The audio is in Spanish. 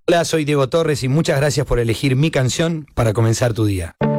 Hola, soy Diego Torres y muchas gracias por elegir mi canción para comenzar tu día.